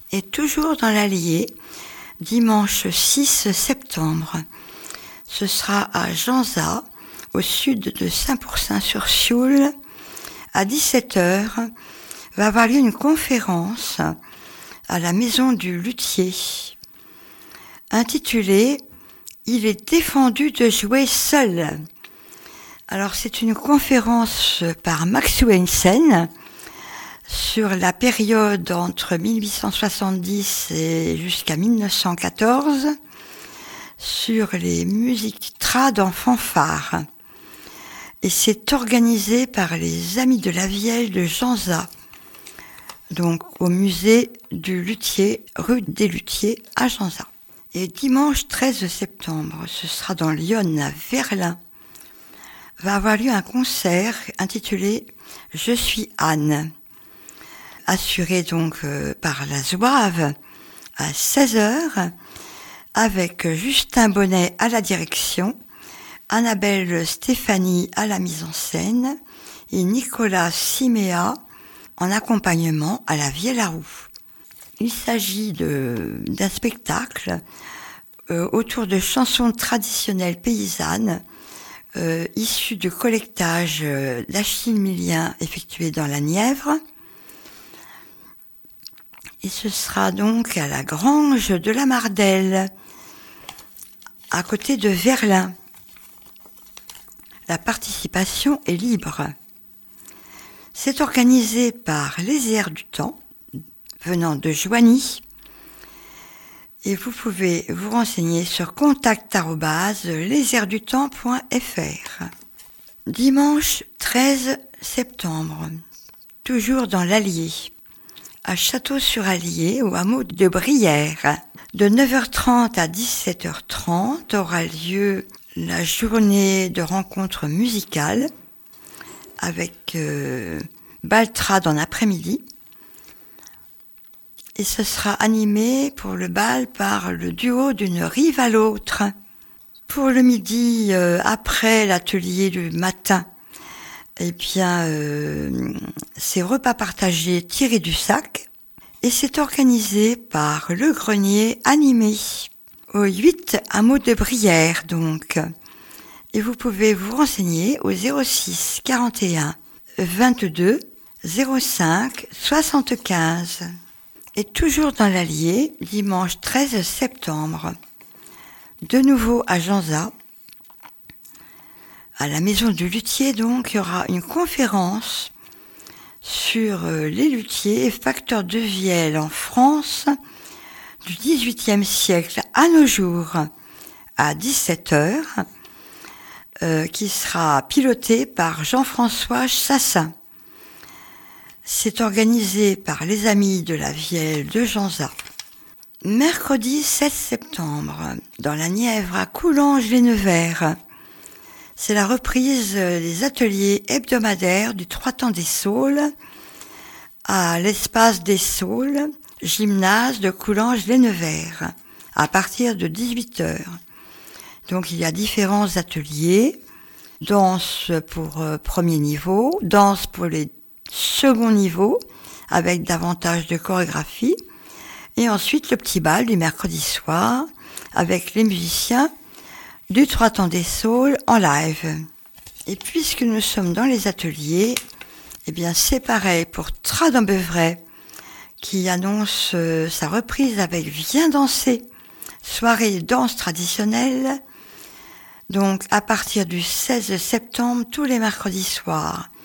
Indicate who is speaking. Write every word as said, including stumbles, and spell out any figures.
Speaker 1: Et toujours dans l'Allier, dimanche six septembre, ce sera à Janzat, au sud de Saint-Pourçain-sur-Sioule, à dix-sept heures, va avoir lieu une conférence à la Maison du Luthier, intitulée « Il est défendu de jouer seul ». Alors c'est une conférence par Max Wensen sur la période entre mille huit cent soixante-dix et jusqu'à mille neuf cent quatorze, sur les musiques trad en fanfare. Et c'est organisé par les Amis de la Vielle de Janzat, donc au musée du Luthier, rue des Luthiers à Janzat. Et dimanche treize septembre, ce sera dans l'Yonne à Verlin, va avoir lieu un concert intitulé « Je suis Anne », assuré donc euh, par la Zouave à seize heures, avec Justin Bonnet à la direction, Annabelle Stéphanie à la mise en scène et Nicolas Siméa en accompagnement à la Vielle à roue. Il s'agit de, d'un spectacle euh, autour de chansons traditionnelles paysannes euh, issues de collectages euh, d'Achille Millien effectués dans la Nièvre. Et ce sera donc à la Grange de la Mardelle, à côté de Verlin. La participation est libre. C'est organisé par Les Airs du Temps, venant de Joigny, et vous pouvez vous renseigner sur contact arobase les airs du temps point f r. Dimanche treize septembre, toujours dans l'Allier, à Château-sur-Allier, au hameau de Brière. De neuf heures trente à dix-sept heures trente aura lieu la journée de rencontres musicales avec euh, Baltrade en après-midi. Et ce sera animé pour le bal par le duo d'une rive à l'autre. Pour le midi, euh, après l'atelier du matin, eh bien, euh, c'est repas partagés tirés du sac. Et c'est organisé par le grenier animé, au huit hameau de Brière donc. Et vous pouvez vous renseigner au zéro six quarante et un vingt-deux zéro cinq soixante-quinze. Et toujours dans l'Allier, dimanche treize septembre, de nouveau à Janzat, à la Maison du Luthier donc, il y aura une conférence sur les luthiers et facteurs de vielle en France du dix-huitième siècle à nos jours, à dix-sept heures, euh, qui sera pilotée par Jean-François Chassin. C'est organisé par les Amis de la Vielle de Janzat. Mercredi sept septembre, dans la Nièvre à Coulanges-les-Nevers, c'est la reprise des ateliers hebdomadaires du Trois Temps des Saules à l'espace des Saules, gymnase de Coulanges-les-Nevers, à partir de dix-huit heures. Donc il y a différents ateliers, danse pour euh, premier niveau, danse pour les second niveau, avec davantage de chorégraphie, et ensuite le petit bal du mercredi soir, avec les musiciens du Trois Temps des Saules en live. Et puisque nous sommes dans les ateliers, eh bien c'est pareil pour Trad en Beuvray, qui annonce euh, sa reprise avec Viens danser, soirée danse traditionnelle, donc à partir du seize septembre, tous les mercredis soirs,